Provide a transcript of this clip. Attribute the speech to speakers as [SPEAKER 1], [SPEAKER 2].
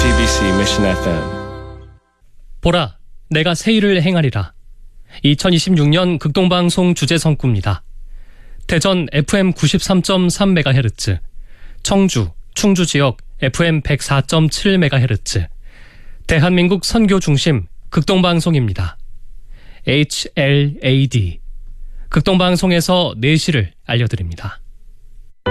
[SPEAKER 1] GBC Mission FM.
[SPEAKER 2] 보라, 내가 새 일을 행하리라. 2026년 극동방송 주제성구입니다. 대전 FM 93.3MHz, 청주, 충주 지역 FM 104.7MHz, 대한민국 선교 중심 극동방송입니다. HLAD, 극동방송에서 4시를 알려드립니다.